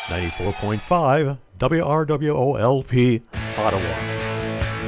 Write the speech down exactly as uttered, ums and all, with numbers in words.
ninety-four point five W R W O L P, Ottawa.